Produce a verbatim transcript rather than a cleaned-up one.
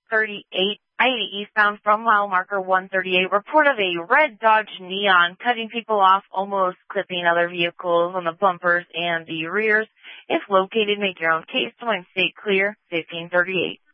thirty-eight, I eighty eastbound from mile marker one thirty-eight. Report of a red Dodge Neon cutting people off, almost clipping other vehicles on the bumpers and the rears. If located, make your own case. Time stay clear, fifteen thirty-eight.